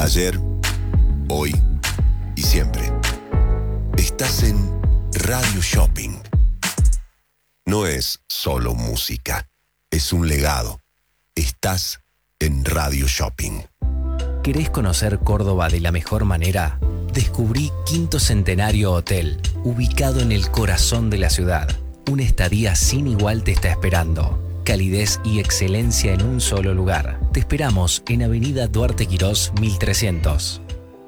Ayer, hoy y siempre. Estás en Radio Shopping. No es solo música, es un legado. Estás en Radio Shopping. ¿Querés conocer Córdoba de la mejor manera? Descubrí Quinto Centenario Hotel, ubicado en el corazón de la ciudad. Una estadía sin igual te está esperando. Calidez y excelencia en un solo lugar. Te esperamos en Avenida Duarte Quirós 1300.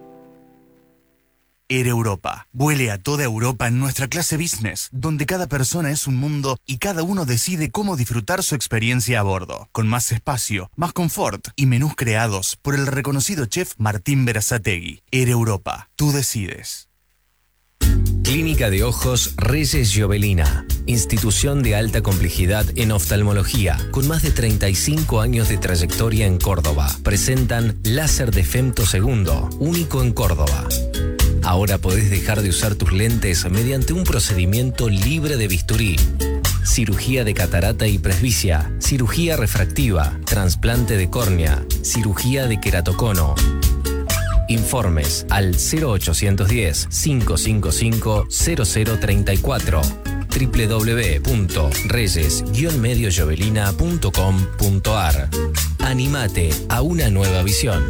Air Europa. Vuele a toda Europa en nuestra clase business, donde cada persona es un mundo y cada uno decide cómo disfrutar su experiencia a bordo. Con más espacio, más confort y menús creados por el reconocido chef Martín Berazategui. Air Europa. Tú decides. Clínica de Ojos Reyes Llobelina. Institución de alta complejidad en oftalmología, con más de 35 años de trayectoria en Córdoba. Presentan láser de femto segundo, único en Córdoba. Ahora podés dejar de usar tus lentes mediante un procedimiento libre de bisturí. Cirugía de catarata y presbicia, cirugía refractiva, trasplante de córnea, cirugía de queratocono. Informes al 0810-555-0034 www.reyes-medioyovelina.com.ar. Animate a una nueva visión.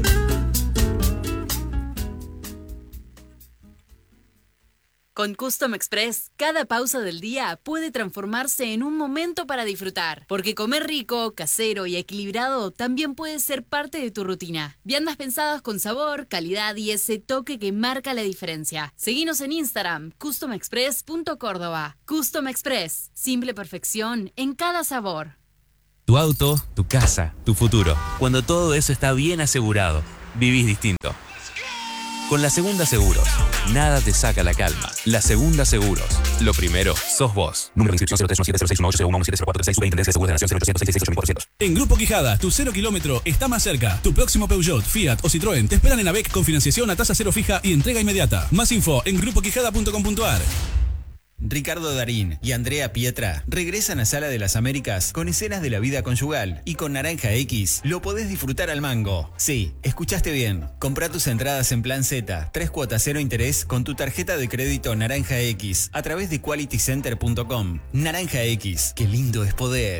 Con Custom Express, cada pausa del día puede transformarse en un momento para disfrutar. Porque comer rico, casero y equilibrado también puede ser parte de tu rutina. Viandas pensadas con sabor, calidad y ese toque que marca la diferencia. Seguinos en Instagram, customexpress.córdoba. Custom Express, simple perfección en cada sabor. Tu auto, tu casa, tu futuro. Cuando todo eso está bien asegurado, vivís distinto. Con La Segunda Seguros, nada te saca la calma. La Segunda Seguros. Lo primero, sos vos. Número de inscripción 0317061801170436 de Seguros de Nación 0800 En Grupo Quijada, tu 0 kilómetro está más cerca. Tu próximo Peugeot, Fiat o Citroën te esperan en ABEC con financiación a tasa cero fija y entrega inmediata. Más info en grupoquijada.com.ar. Ricardo Darín y Andrea Pietra regresan a Sala de las Américas con escenas de la vida conyugal y con Naranja X lo podés disfrutar al mango. Sí, escuchaste bien. Comprá tus entradas en Plan Z, 3 cuotas 0 interés con tu tarjeta de crédito Naranja X a través de qualitycenter.com. Naranja X, qué lindo es poder.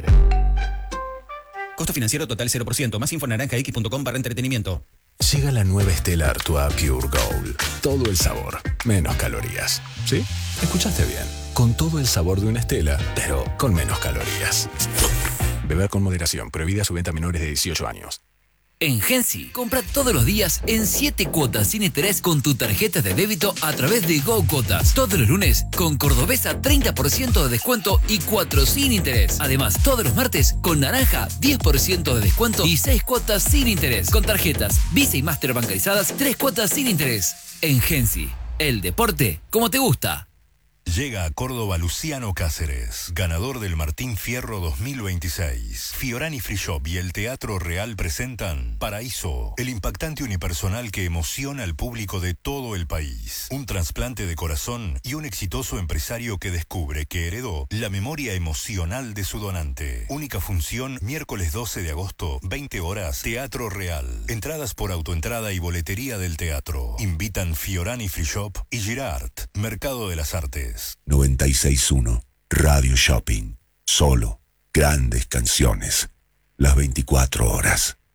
Costo financiero total 0%. Más info naranjax.com/entretenimiento. Llega la nueva Stella Artois Pure Gold. Todo el sabor, menos calorías. ¿Sí? Escuchaste bien. Con todo el sabor de una Stella, pero con menos calorías. Beber con moderación. Prohibida su venta a menores de 18 años. En Gensi, compra todos los días en 7 cuotas sin interés con tu tarjeta de débito a través de Go Cuotas. Todos los lunes con Cordobesa 30% de descuento y 4 sin interés. Además, todos los martes con Naranja 10% de descuento y 6 cuotas sin interés. Con tarjetas Visa y Master bancarizadas, 3 cuotas sin interés. En Gensi, el deporte como te gusta. Llega a Córdoba Luciano Cáceres, ganador del Martín Fierro 2026. Fiorani Free Shop y el Teatro Real presentan Paraíso, el impactante unipersonal que emociona al público de todo el país. Un trasplante de corazón y un exitoso empresario que descubre que heredó la memoria emocional de su donante. Única función, miércoles 12 de agosto, 20 horas, Teatro Real. Entradas por autoentrada y boletería del teatro. Invitan Fiorani Free Shop y Girard, Mercado de las Artes. 96.1 Radio Shopping. Solo grandes canciones. Las 24 horas.